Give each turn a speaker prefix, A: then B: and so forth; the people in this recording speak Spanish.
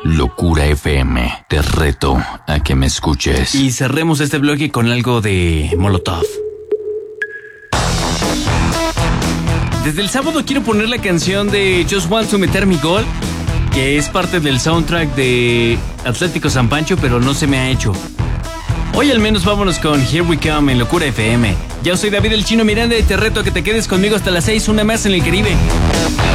A: Locura FM, te reto a que me escuches.
B: Y cerremos este bloque con algo de Molotov. Desde el sábado quiero poner la canción de Just Want to Meter Mi Gol, que es parte del soundtrack de Atlético San Pancho, pero no se me ha hecho. Hoy al menos vámonos con Here We Come en Locura FM. Yo soy David el Chino Miranda y te reto a que te quedes conmigo hasta las 6, una más en el Caribe.